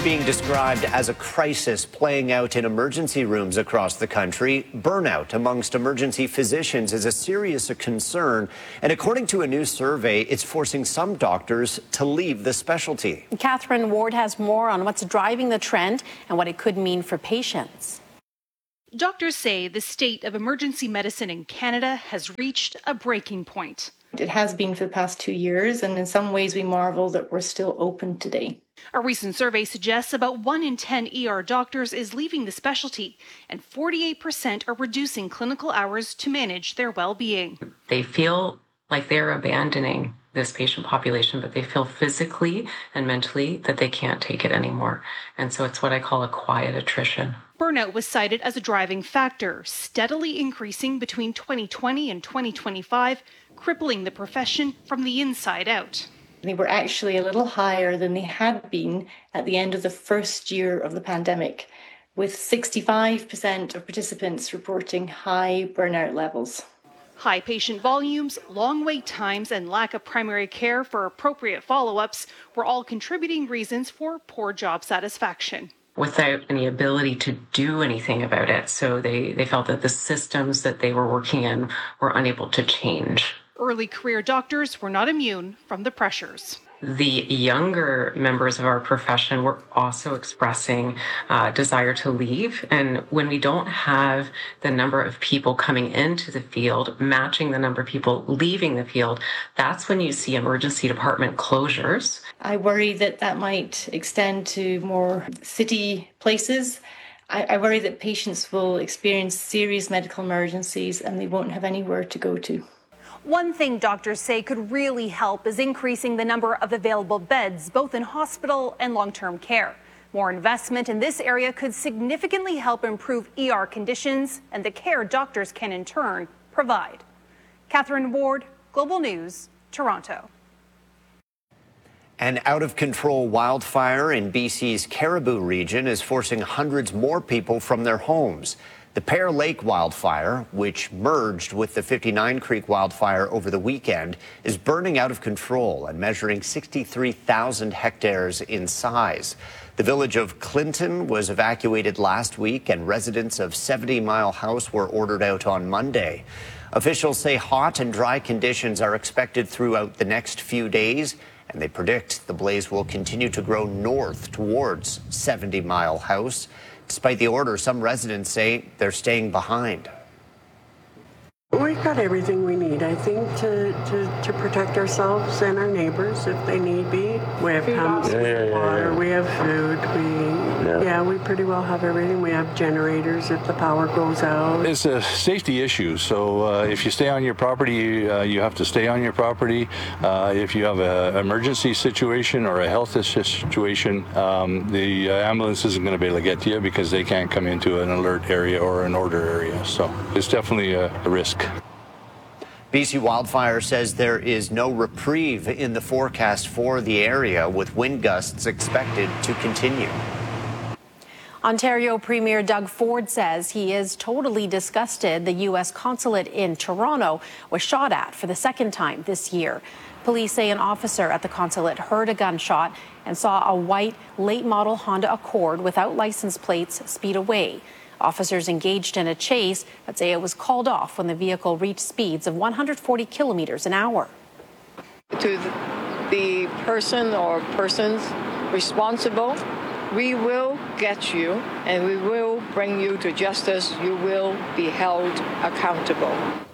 being described as a crisis playing out in emergency rooms across the country. Burnout amongst emergency physicians is a serious concern, and according to a new survey, it's forcing some doctors to leave the specialty. Catherine Ward has more on what's driving the trend and what it could mean for patients. Doctors say the state of emergency medicine in Canada has reached a breaking point. It has been for the past 2 years, and in some ways we marvel that we're still open today. A recent survey suggests about 1 in 10 ER doctors is leaving the specialty, and 48% are reducing clinical hours to manage their well-being. They feel like they're abandoning this patient population, but they feel physically and mentally that they can't take it anymore. And so it's what I call a quiet attrition. Burnout was cited as a driving factor, steadily increasing between 2020 and 2025, crippling the profession from the inside out. They were actually a little higher than they had been at the end of the first year of the pandemic, with 65% of participants reporting high burnout levels. High patient volumes, long wait times, and lack of primary care for appropriate follow-ups were all contributing reasons for poor job satisfaction. Without any ability to do anything about it. So they felt that the systems that they were working in were unable to change. Early career doctors were not immune from the pressures. The younger members of our profession were also expressing desire to leave. And when we don't have the number of people coming into the field matching the number of people leaving the field, that's when you see emergency department closures. I worry that that might extend to more city places. I worry that patients will experience serious medical emergencies and they won't have anywhere to go to. One thing doctors say could really help is increasing the number of available beds, both in hospital and long-term care. More investment in this area could significantly help improve ER conditions and the care doctors can in turn provide. Catherine Ward, Global News, Toronto. An out-of-control wildfire in BC's Caribou region is forcing hundreds more people from their homes. The Pear Lake wildfire, which merged with the 59 Creek wildfire over the weekend, is burning out of control and measuring 63,000 hectares in size. The village of Clinton was evacuated last week, and residents of 70 Mile House were ordered out on Monday. Officials say hot and dry conditions are expected throughout the next few days, and they predict the blaze will continue to grow north towards 70 Mile House. Despite the order, some residents say they're staying behind. We've got everything we need, I think, to protect ourselves and our neighbors if they need be. We have pumps, we have water, we have food. We pretty well have everything. We have generators if the power goes out. It's a safety issue, so if you stay on your property, you have to stay on your property. If you have an emergency situation or a health situation, the ambulance isn't going to be able to get to you because they can't come into an alert area or an order area. So it's definitely a risk. BC Wildfire says there is no reprieve in the forecast for the area, with wind gusts expected to continue. Ontario Premier Doug Ford says he is totally disgusted the U.S. consulate in Toronto was shot at for the second time this year. Police say an officer at the consulate heard a gunshot and saw a white late-model Honda Accord without license plates speed away. Officers engaged in a chase but say it was called off when the vehicle reached speeds of 140 kilometers an hour. To the person or persons responsible, we will get you and we will bring you to justice. You will be held accountable.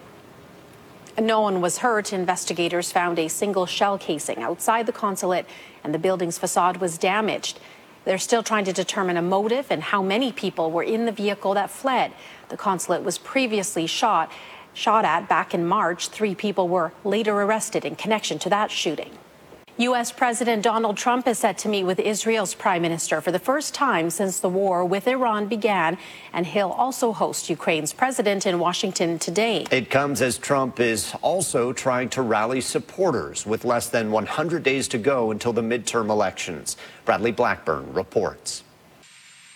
No one was hurt. Investigators found a single shell casing outside the consulate and the building's facade was damaged. They're still trying to determine a motive and how many people were in the vehicle that fled. The consulate was previously shot at back in March. 3 people were later arrested in connection to that shooting. U.S. President Donald Trump is set to meet with Israel's prime minister for the first time since the war with Iran began, and he'll also host Ukraine's president in Washington today. It comes as Trump is also trying to rally supporters with less than 100 days to go until the midterm elections. Bradley Blackburn reports.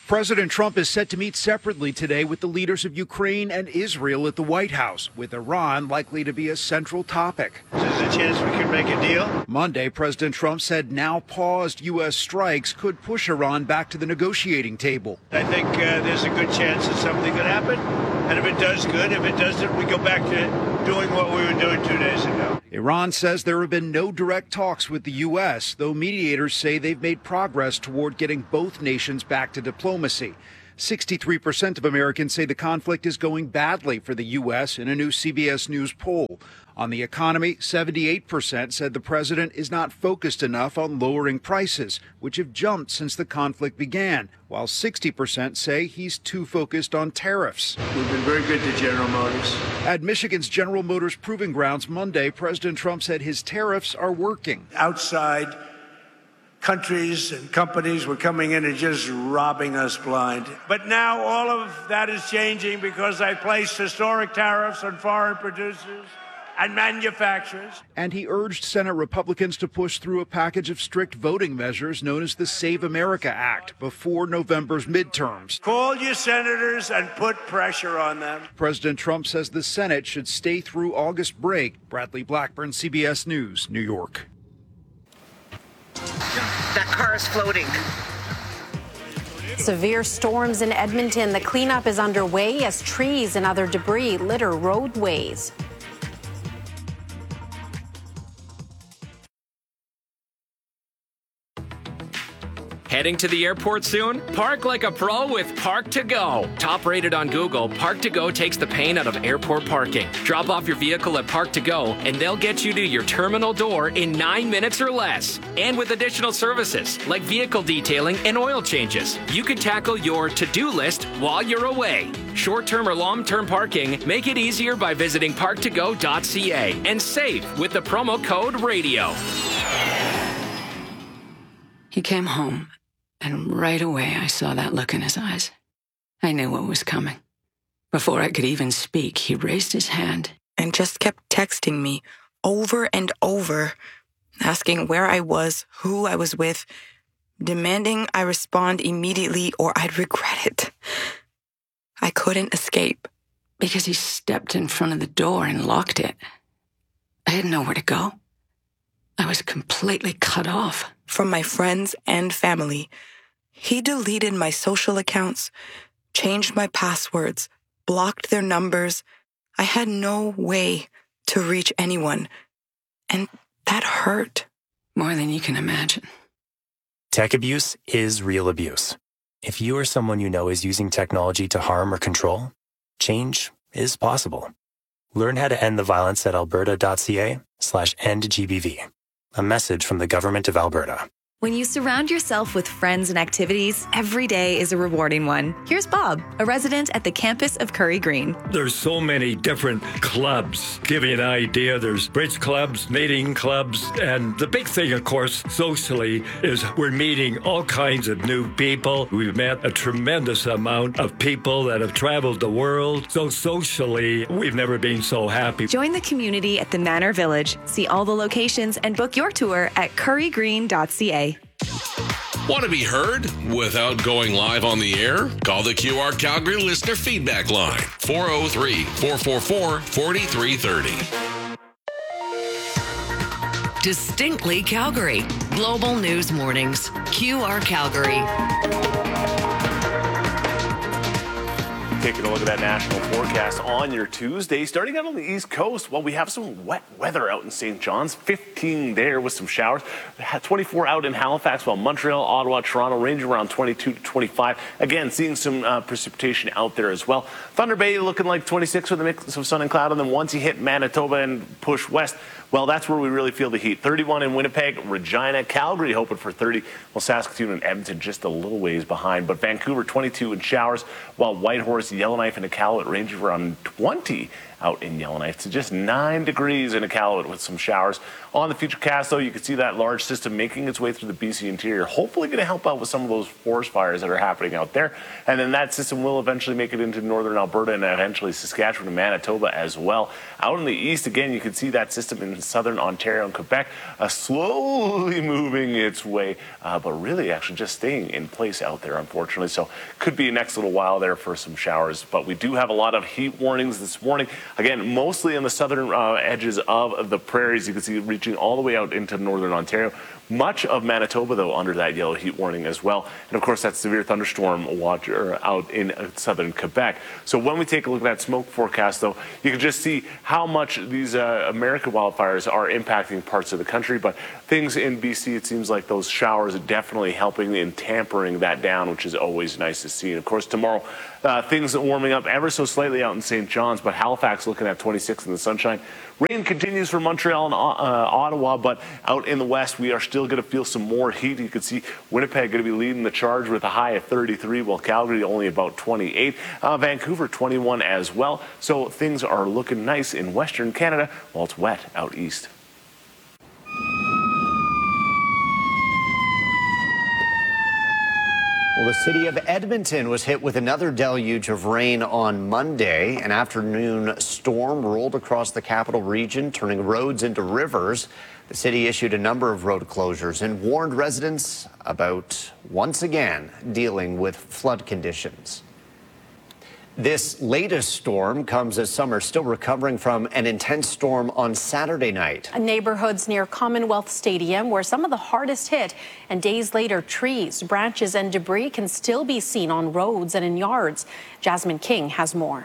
President Trump is set to meet separately today with the leaders of Ukraine and Israel at the White House, with Iran likely to be a central topic. There's a chance we could make a deal. Monday, President Trump said now paused U.S. strikes could push Iran back to the negotiating table. I think there's a good chance that something could happen. And if it does, good. If it doesn't, we go back to doing what we were doing 2 days ago. Iran says there have been no direct talks with the U.S., though mediators say they've made progress toward getting both nations back to diplomacy. 63% of Americans say the conflict is going badly for the U.S. in a new CBS News poll. On the economy, 78% said the president is not focused enough on lowering prices, which have jumped since the conflict began, while 60% say he's too focused on tariffs. We've been very good to General Motors. At Michigan's General Motors Proving Grounds Monday, President Trump said his tariffs are working. Outside countries and companies were coming in and just robbing us blind. But now all of that is changing because I placed historic tariffs on foreign producers and manufacturers. And he urged Senate Republicans to push through a package of strict voting measures known as the Save America Act before November's midterms. Call your senators and put pressure on them. President Trump says the Senate should stay through August break. Bradley Blackburn, CBS News, New York. That car is floating. Severe storms in Edmonton. The cleanup is underway as trees and other debris litter roadways. Heading to the airport soon? Park like a pro with Park to Go. Top rated on Google, Park to Go takes the pain out of airport parking. Drop off your vehicle at Park to Go and they'll get you to your terminal door in 9 minutes or less. And with additional services like vehicle detailing and oil changes, you can tackle your to-do list while you're away. Short-term or long-term parking, make it easier by visiting parktogo.ca and save with the promo code RADIO. He came home, and right away I saw that look in his eyes. I knew what was coming. Before I could even speak, he raised his hand and just kept texting me over and over, asking where I was, who I was with, demanding I respond immediately or I'd regret it. I couldn't escape. Because he stepped in front of the door and locked it. I had nowhere to go. I was completely cut off. From my friends and family. He deleted my social accounts, changed my passwords, blocked their numbers. I had no way to reach anyone. And that hurt. More than you can imagine. Tech abuse is real abuse. If you or someone you know is using technology to harm or control, change is possible. Learn how to end the violence at alberta.ca/endgbv. A message from the Government of Alberta. When you surround yourself with friends and activities, every day is a rewarding one. Here's Bob, a resident at the campus of Curry Green. There's so many different clubs. Give you an idea, there's bridge clubs, knitting clubs, and the big thing, of course, socially, is we're meeting all kinds of new people. We've met a tremendous amount of people that have traveled the world. So socially, we've never been so happy. Join the community at the Manor Village. See all the locations and book your tour at currygreen.ca. Want to be heard without going live on the air? Call the QR Calgary listener feedback line, 403-444-4330. Distinctly Calgary. Global News Mornings. QR Calgary. Taking a look at that national forecast on your Tuesday. Starting out on the East Coast, well, we have some wet weather out in St. John's. 15 there with some showers. 24 out in Halifax, while Montreal, Ottawa, Toronto range around 22 to 25. Again, seeing some precipitation out there as well. Thunder Bay looking like 26 with a mix of sun and cloud. And then once you hit Manitoba and push west, well, that's where we really feel the heat. 31 in Winnipeg, Regina, Calgary hoping for 30. Well, Saskatoon and Edmonton just a little ways behind. But Vancouver, 22 in showers, while Whitehorse, Yellowknife, and Iqaluit range around 20 out in Yellowknife to just 9 degrees in Iqaluit with some showers. On the Futurecast, though, you can see that large system making its way through the BC interior, hopefully going to help out with some of those forest fires that are happening out there. And then that system will eventually make it into northern Alberta and eventually Saskatchewan and Manitoba as well. Out in the east, again, you can see that system in southern Ontario and Quebec slowly moving its way, but really actually just staying in place out there, unfortunately. So could be a next little while there for some showers. But we do have a lot of heat warnings this morning. Again, mostly in the southern edges of the prairies. You can see reaching all the way out into northern Ontario. Much of Manitoba, though, under that yellow heat warning as well. And, of course, that severe thunderstorm watch out in southern Quebec. So when we take a look at that smoke forecast, though, you can just see how much these American wildfires are impacting parts of the country. But things in BC, it seems like those showers are definitely helping in tampering that down, which is always nice to see. And, of course, tomorrow, things are warming up ever so slightly out in St. John's, but Halifax looking at 26 in the sunshine. Rain continues for Montreal and Ottawa, but out in the west, we are still going to feel some more heat. You can see Winnipeg going to be leading the charge with a high of 33, while Calgary only about 28. Vancouver 21 as well. So things are looking nice in Western Canada while it's wet out east. Well, the city of Edmonton was hit with another deluge of rain on Monday. An afternoon storm rolled across the capital region, turning roads into rivers. The city issued a number of road closures and warned residents about, once again, dealing with flood conditions. This latest storm comes as some are still recovering from an intense storm on Saturday night. Neighborhoods near Commonwealth Stadium were some of the hardest hit, and days later, trees, branches, and debris can still be seen on roads and in yards. Jasmine King has more.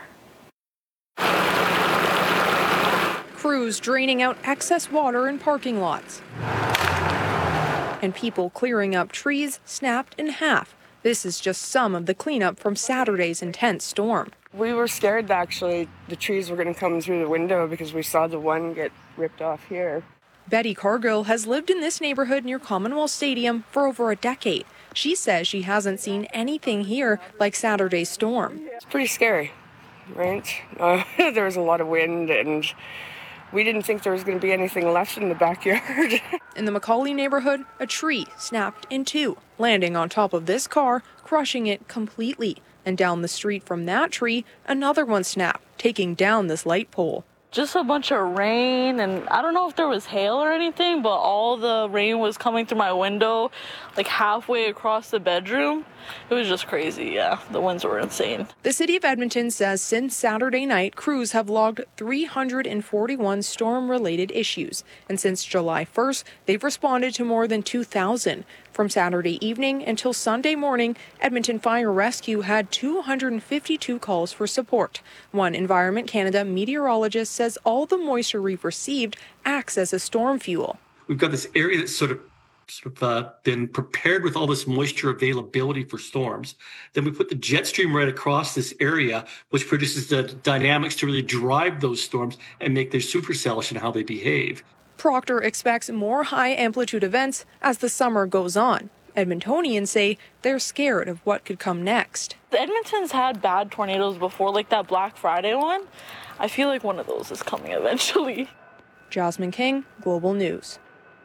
Crews draining out excess water in parking lots, and people clearing up trees snapped in half. This is just some of the cleanup from Saturday's intense storm. We were scared that actually the trees were going to come through the window because we saw the one get ripped off here. Betty Cargill has lived in this neighborhood near Commonwealth Stadium for over a decade. She says she hasn't seen anything here like Saturday's storm. It's pretty scary, right? There was a lot of wind and we didn't think there was going to be anything left in the backyard. In the Macaulay neighborhood, a tree snapped in two, landing on top of this car, crushing it completely. And down the street from that tree, another one snapped, taking down this light pole. Just a bunch of rain, and I don't know if there was hail or anything, but all the rain was coming through my window, like halfway across the bedroom. It was just crazy, yeah. The winds were insane. The city of Edmonton says since Saturday night, crews have logged 341 storm-related issues. And since July 1st, they've responded to more than 2,000. From Saturday evening until Sunday morning, Edmonton Fire Rescue had 252 calls for support. One Environment Canada meteorologist says all the moisture we've received acts as a storm fuel. We've got this area that's sort of been prepared with all this moisture availability for storms. Then we put the jet stream right across this area, which produces the dynamics to really drive those storms and make their supercellish in how they behave. Proctor expects more high-amplitude events as the summer goes on. Edmontonians say they're scared of what could come next. Edmonton's had bad tornadoes before, like that Black Friday one. I feel like one of those is coming eventually. Jasmine King, Global News.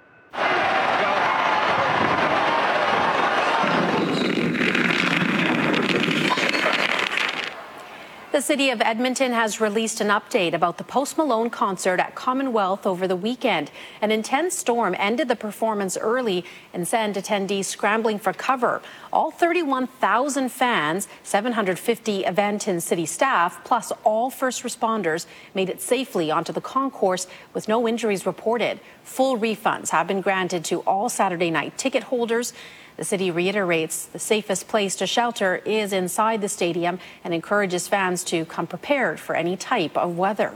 The city of Edmonton has released an update about the Post Malone concert at Commonwealth over the weekend. An intense storm ended the performance early and sent attendees scrambling for cover. All 31,000 fans, 750 event and city staff, plus all first responders made it safely onto the concourse with no injuries reported. Full refunds have been granted to all Saturday night ticket holders. The city reiterates the safest place to shelter is inside the stadium and encourages fans to come prepared for any type of weather.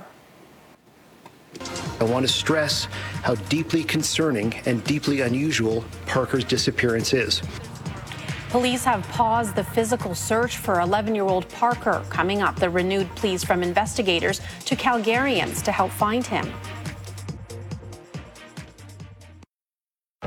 I want to stress how deeply concerning and deeply unusual Parker's disappearance is. Police have paused the physical search for 11-year-old Parker. Coming up, the renewed pleas from investigators to Calgarians to help find him.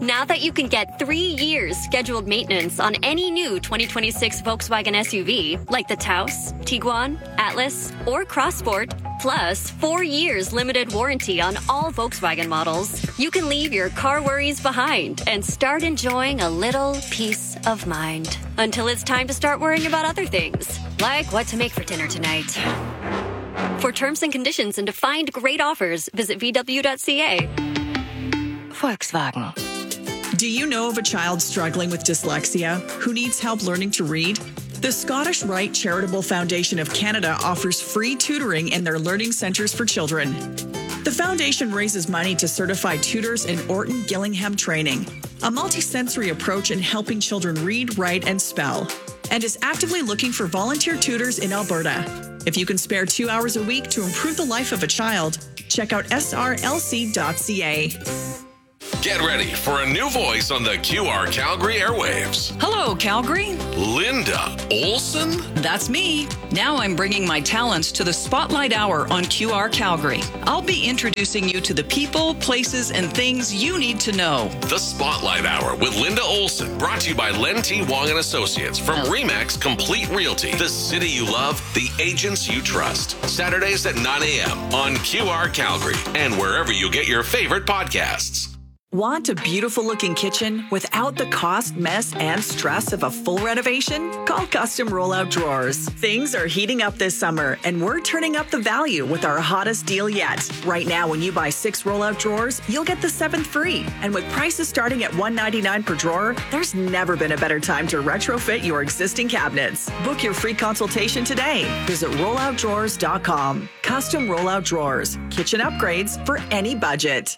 Now that you can get 3 years scheduled maintenance on any new 2026 Volkswagen SUV, like the Taos, Tiguan, Atlas, or Crossport, plus 4 years limited warranty on all Volkswagen models, you can leave your car worries behind and start enjoying a little peace of mind. Until it's time to start worrying about other things, like what to make for dinner tonight. For terms and conditions and to find great offers, visit VW.ca. Volkswagen. Do you know of a child struggling with dyslexia who needs help learning to read? The Scottish Rite Charitable Foundation of Canada offers free tutoring in their learning centres for children. The foundation raises money to certify tutors in Orton Gillingham training, a multisensory approach in helping children read, write, and spell, and is actively looking for volunteer tutors in Alberta. If you can spare 2 hours a week to improve the life of a child, check out srlc.ca. Get ready for a new voice on the QR Calgary airwaves. Hello, Calgary. Linda Olson? That's me. Now I'm bringing my talents to the Spotlight Hour on QR Calgary. I'll be introducing you to the people, places, and things you need to know. The Spotlight Hour with Linda Olson, brought to you by Len T. Wong and Associates from Remax Complete Realty. The city you love, the agents you trust. Saturdays at 9 a.m. on QR Calgary and wherever you get your favorite podcasts. Want a beautiful looking kitchen without the cost, mess, and stress of a full renovation? Call Custom Rollout Drawers. Things are heating up this summer, and we're turning up the value with our hottest deal yet. Right now, when you buy 6 rollout drawers, you'll get the 7th free. And with prices starting at $199 per drawer, there's never been a better time to retrofit your existing cabinets. Book your free consultation today. Visit rolloutdrawers.com. Custom Rollout Drawers. Kitchen upgrades for any budget.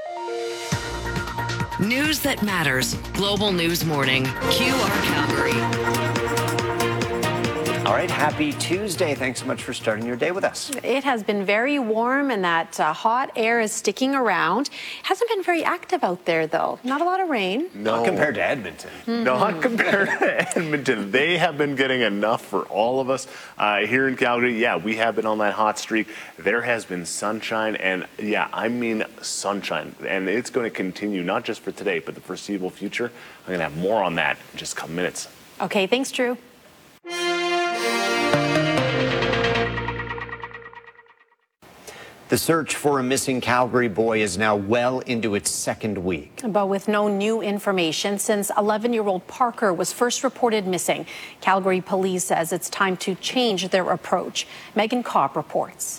News that matters. Global News Morning. QR Calgary. All right, happy Tuesday. Thanks so much for starting your day with us. It has been very warm and that hot air is sticking around. Hasn't been very active out there, though. Not a lot of rain. No. Not compared to Edmonton. Mm-hmm. Not compared to Edmonton. They have been getting enough for all of us. Here in Calgary, yeah, we have been on that hot streak. There has been sunshine, and yeah, I mean sunshine. And it's going to continue, not just for today, but the foreseeable future. I'm going to have more on that in just a couple minutes. Okay, thanks, Drew. The search for a missing Calgary boy is now well into its 2nd week. But with no new information since 11-year-old Parker was first reported missing, Calgary police says it's time to change their approach. Megan Cobb reports.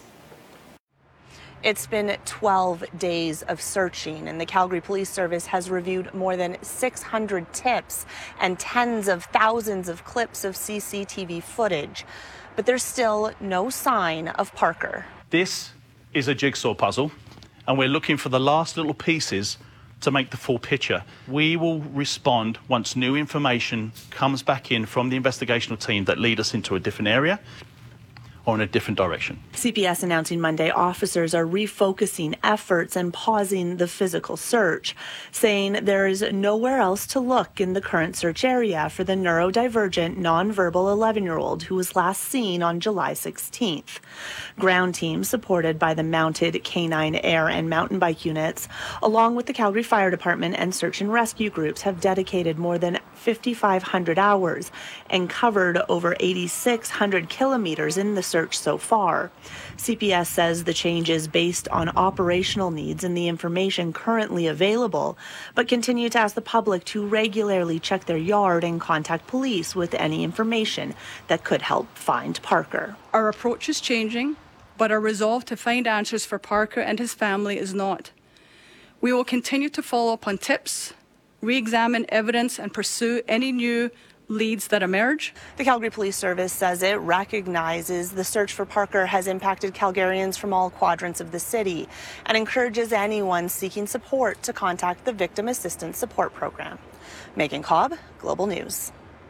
It's been 12 days of searching, and the Calgary Police Service has reviewed more than 600 tips and tens of thousands of clips of CCTV footage. But there's still no sign of Parker. This is a jigsaw puzzle, and we're looking for the last little pieces to make the full picture. We will respond once new information comes back in from the investigational team that lead us into a different area or in a different direction. CPS announcing Monday officers are refocusing efforts and pausing the physical search, saying there is nowhere else to look in the current search area for the neurodivergent, nonverbal 11-year-old who was last seen on July 16th. Ground teams supported by the mounted canine air and mountain bike units, along with the Calgary Fire Department and search and rescue groups, have dedicated more than 5,500 hours and covered over 8,600 kilometers in the search so far. CPS says the change is based on operational needs and the information currently available, but continue to ask the public to regularly check their yard and contact police with any information that could help find Parker. Our approach is changing, but our resolve to find answers for Parker and his family is not. We will continue to follow up on tips, re-examine evidence, and pursue any new leads that emerge. The Calgary Police Service says it recognizes the search for Parker has impacted Calgarians from all quadrants of the city and encourages anyone seeking support to contact the Victim Assistance Support Program. Megan Cobb, Global News.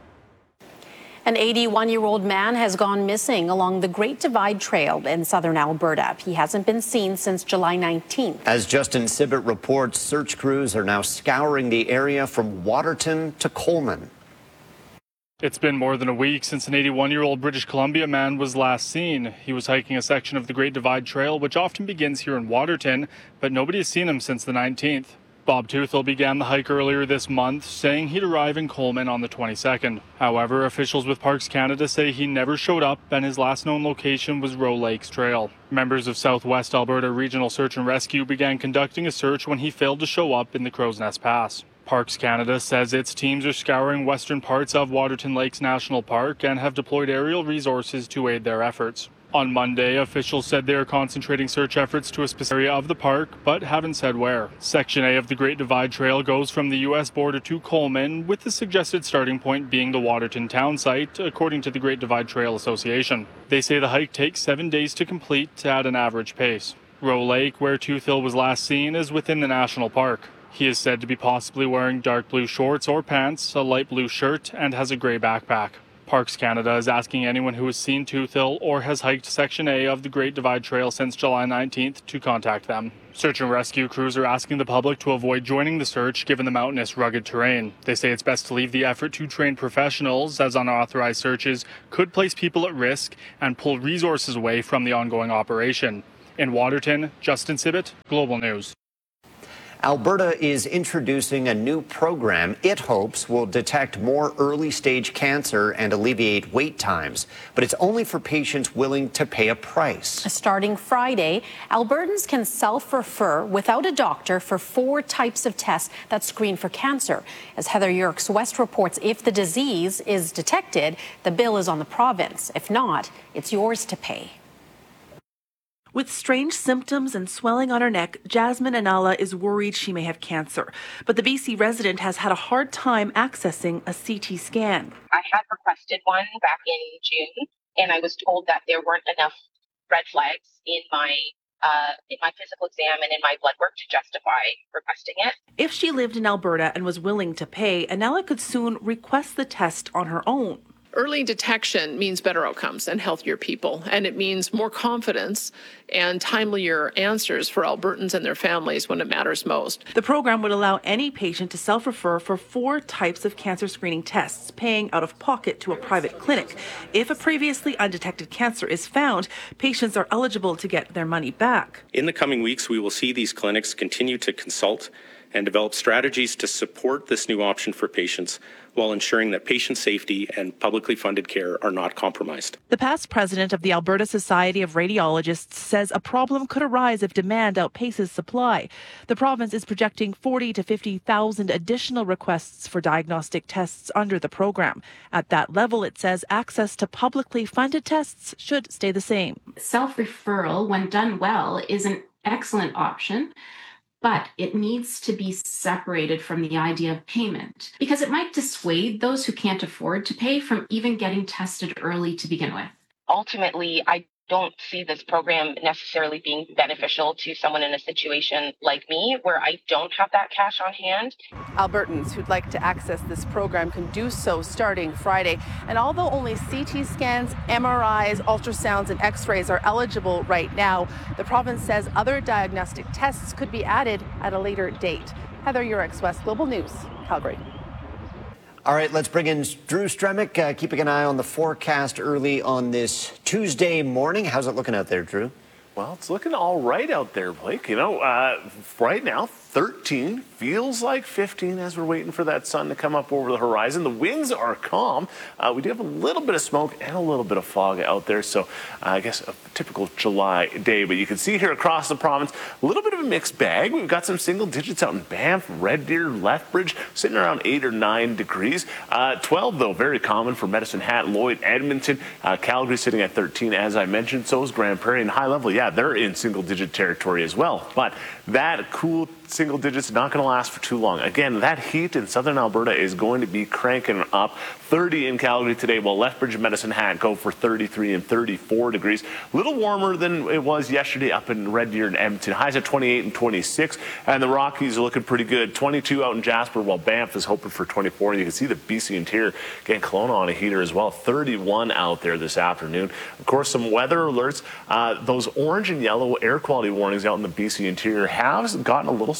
An 81-year-old man has gone missing along the Great Divide Trail in southern Alberta. He hasn't been seen since July 19th. As Justin Sibbett reports, search crews are now scouring the area from Waterton to Coleman. It's been more than a week since an 81-year-old British Columbia man was last seen. He was hiking a section of the Great Divide Trail, which often begins here in Waterton, but nobody has seen him since the 19th. Bob Toothell began the hike earlier this month, saying he'd arrive in Coleman on the 22nd. However, officials with Parks Canada say he never showed up and his last known location was Roe Lakes Trail. Members of Southwest Alberta Regional Search and Rescue began conducting a search when he failed to show up in the Crow's Nest Pass. Parks Canada says its teams are scouring western parts of Waterton Lakes National Park and have deployed aerial resources to aid their efforts. On Monday, officials said they are concentrating search efforts to a specific area of the park, but haven't said where. Section A of the Great Divide Trail goes from the U.S. border to Coleman, with the suggested starting point being the Waterton town site, according to the Great Divide Trail Association. They say the hike takes 7 days to complete at an average pace. Roe Lake, where Toothell was last seen, is within the national park. He is said to be possibly wearing dark blue shorts or pants, a light blue shirt, and has a grey backpack. Parks Canada is asking anyone who has seen Toothell or has hiked Section A of the Great Divide Trail since July 19th to contact them. Search and rescue crews are asking the public to avoid joining the search given the mountainous, rugged terrain. They say it's best to leave the effort to trained professionals, as unauthorized searches could place people at risk and pull resources away from the ongoing operation. In Waterton, Justin Sibbett, Global News. Alberta is introducing a new program it hopes will detect more early-stage cancer and alleviate wait times. But it's only for patients willing to pay a price. Starting Friday, Albertans can self-refer without a doctor for 4 types of tests that screen for cancer. As Heather Yerkes West reports, if the disease is detected, the bill is on the province. If not, it's yours to pay. With strange symptoms and swelling on her neck, Jasmine Anala is worried she may have cancer. But the BC resident has had a hard time accessing a CT scan. I had requested one back in June, and I was told that there weren't enough red flags in my physical exam and in my blood work to justify requesting it. If she lived in Alberta and was willing to pay, Anala could soon request the test on her own. Early detection means better outcomes and healthier people, and it means more confidence and timelier answers for Albertans and their families when it matters most. The program would allow any patient to self-refer for 4 types of cancer screening tests, paying out of pocket to a private clinic. If a previously undetected cancer is found, patients are eligible to get their money back. In the coming weeks, we will see these clinics continue to consult and develop strategies to support this new option for patients while ensuring that patient safety and publicly funded care are not compromised. The past president of the Alberta Society of Radiologists says a problem could arise if demand outpaces supply. The province is projecting 40,000 to 50,000 additional requests for diagnostic tests under the program. At that level, it says access to publicly funded tests should stay the same. Self-referral, when done well, is an excellent option, but it needs to be separated from the idea of payment because it might dissuade those who can't afford to pay from even getting tested early to begin with. Ultimately, I don't see this program necessarily being beneficial to someone in a situation like me where I don't have that cash on hand. Albertans who'd like to access this program can do so starting Friday. And although only CT scans, MRIs, ultrasounds, and x-rays are eligible right now, the province says other diagnostic tests could be added at a later date. Heather Yerkes West, Global News, Calgary. All right, let's bring in Drew Stremick, keeping an eye on the forecast early on this Tuesday morning. How's it looking out there, Drew? Well, it's looking all right out there, Blake. You know, right now, 13 feels like 15 as we're waiting for that sun to come up over the horizon. The winds are calm. We do have a little bit of smoke and a little bit of fog out there. So I guess a typical July day. But you can see here across the province, a little bit of a mixed bag. We've got some single digits out in Banff, Red Deer, Lethbridge, sitting around 8 or 9 degrees. 12, though, very common for Medicine Hat, Lloyd, Edmonton. Calgary sitting at 13, as I mentioned. So is Grand Prairie and High Level. Yeah, they're in single digit territory as well. But that cool single digits not going to last for too long. Again, that heat in southern Alberta is going to be cranking up. 30 in Calgary today, while Lethbridge and Medicine Hat go for 33 and 34 degrees. A little warmer than it was yesterday up in Red Deer and Edmonton. Highs at 28 and 26. And the Rockies are looking pretty good. 22 out in Jasper, while Banff is hoping for 24. And you can see the BC interior getting Kelowna on a heater as well. 31 out there this afternoon. Of course, some weather alerts. Those orange and yellow air quality warnings out in the BC interior have gotten a little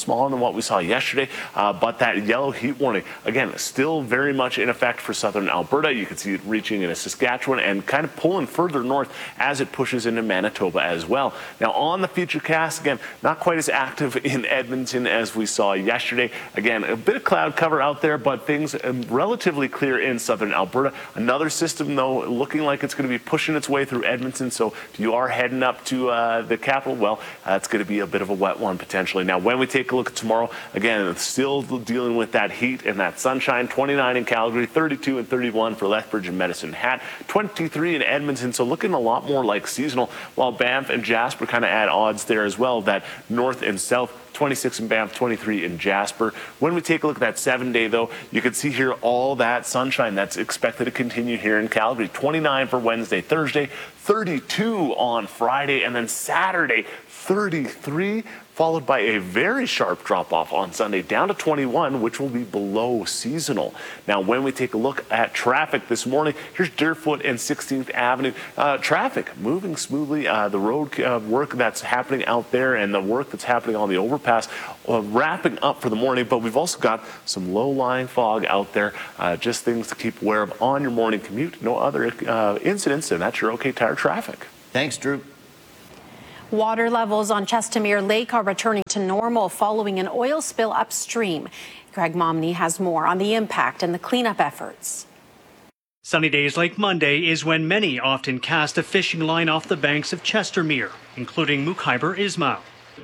smaller than what we saw yesterday, but that yellow heat warning, again, still very much in effect for southern Alberta. You can see it reaching into Saskatchewan and kind of pulling further north as it pushes into Manitoba as well. Now, on the Futurecast, again, not quite as active in Edmonton as we saw yesterday. Again, a bit of cloud cover out there, but things relatively clear in southern Alberta. Another system, though, looking like it's going to be pushing its way through Edmonton. So if you are heading up to the capital, well, it's going to be a bit of a wet one potentially. Now, when we take a look at tomorrow, again, still dealing with that heat and that sunshine. 29 in Calgary, 32 and 31 for Lethbridge and Medicine Hat, 23 in Edmonton. So looking a lot more like seasonal, while Banff and Jasper kind of add odds there as well. That north and south, 26 in Banff, 23 in Jasper. When we take a look at that 7-day, though, you can see here all that sunshine that's expected to continue here in Calgary. 29 for Wednesday, Thursday, 32 on Friday, and then Saturday, 33, followed by a very sharp drop-off on Sunday down to 21, which will be below seasonal. Now, when we take a look at traffic this morning, here's Deerfoot and 16th Avenue. Traffic moving smoothly. The road work that's happening out there and the work that's happening on the overpass wrapping up for the morning, but we've also got some low-lying fog out there. Just things to keep aware of on your morning commute. No other incidents, and that's your OK Tire traffic. Thanks, Drew. Water levels on Chestermere Lake are returning to normal following an oil spill upstream. Greg Momney has more on the impact and the cleanup efforts. Sunny days like Monday is when many often cast a fishing line off the banks of Chestermere, including Mukhaiber Ismail.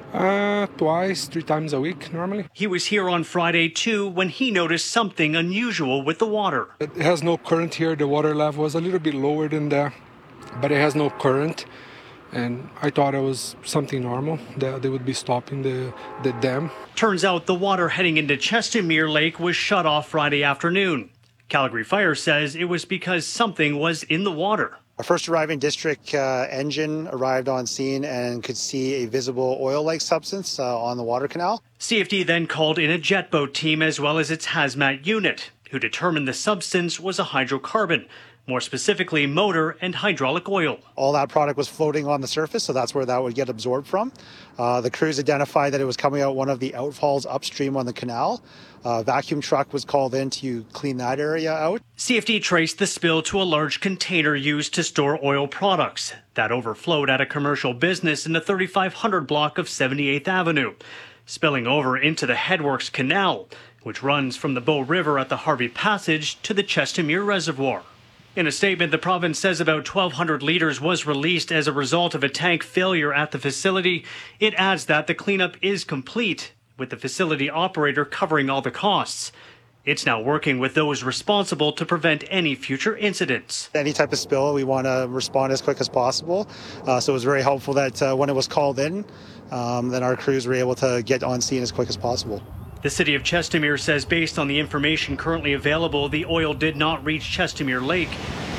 Twice, 3 times a week normally. He was here on Friday too when he noticed something unusual with the water. It has no current here. The water level was a little bit lower than that, but it has no current. And I thought it was something normal, that they would be stopping the dam. Turns out the water heading into Chestermere Lake was shut off Friday afternoon. Calgary Fire says it was because something was in the water. Our first arriving district engine arrived on scene and could see a visible oil-like substance on the water canal. CFD then called in a jet boat team as well as its hazmat unit, who determined the substance was a hydrocarbon. More specifically, motor and hydraulic oil. All that product was floating on the surface, so that's where that would get absorbed from. The crews identified that it was coming out one of the outfalls upstream on the canal. A vacuum truck was called in to clean that area out. CFD traced the spill to a large container used to store oil products that overflowed at a commercial business in the 3500 block of 78th Avenue, spilling over into the Headworks Canal, which runs from the Bow River at the Harvey Passage to the Chestermere Reservoir. In a statement, the province says about 1,200 litres was released as a result of a tank failure at the facility. It adds that the cleanup is complete, with the facility operator covering all the costs. It's now working with those responsible to prevent any future incidents. Any type of spill, we want to respond as quick as possible. So it was very helpful that when it was called in, then our crews were able to get on scene as quick as possible. The city of Chestermere says based on the information currently available, the oil did not reach Chestermere Lake.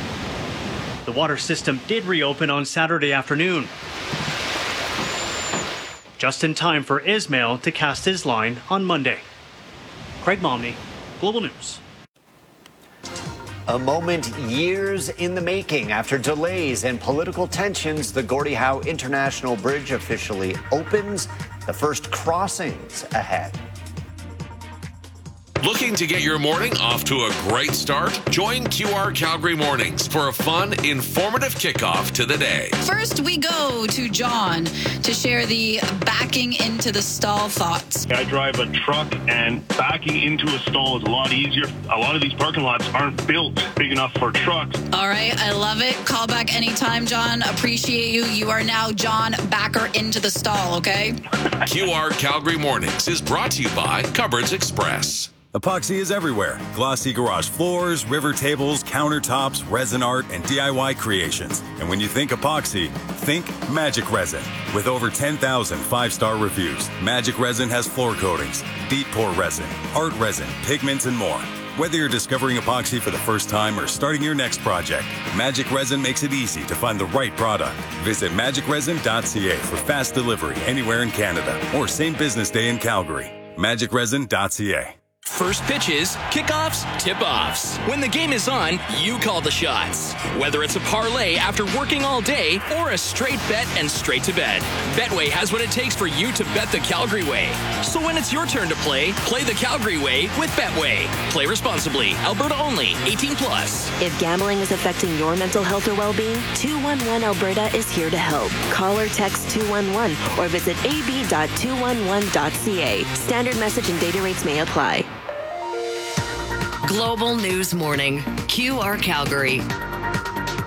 The water system did reopen on Saturday afternoon, just in time for Ismail to cast his line on Monday. Craig Momney, Global News. A moment years in the making. After delays and political tensions, the Gordie Howe International Bridge officially opens. The first crossings ahead. Looking to get your morning off to a great start? Join QR Calgary Mornings for a fun, informative kickoff to the day. First, we go to John to share the backing into the stall thoughts. I drive a truck, and backing into a stall is a lot easier. A lot of these parking lots aren't built big enough for trucks. All right, I love it. Call back anytime, John. Appreciate you. You are now John Backer into the stall, okay? QR Calgary Mornings is brought to you by Cupboards Express. Epoxy is everywhere. Glossy garage floors, river tables, countertops, resin art, and DIY creations. And when you think epoxy, think Magic Resin. With over 10,000 5-star reviews, Magic Resin has floor coatings, deep pour resin, art resin, pigments, and more. Whether you're discovering epoxy for the first time or starting your next project, Magic Resin makes it easy to find the right product. Visit magicresin.ca for fast delivery anywhere in Canada or same business day in Calgary. magicresin.ca. First pitches, kickoffs, tip-offs. When the game is on, you call the shots. Whether it's a parlay after working all day or a straight bet and straight to bed, Betway has what it takes for you to bet the Calgary way. So when it's your turn to play the Calgary way with Betway. Play responsibly. Alberta only. 18 plus. If gambling is affecting your mental health or well-being, 211 Alberta is here to help. Call or text 211 or visit ab.211.ca. Standard message and data rates may apply. Global News Morning, QR Calgary.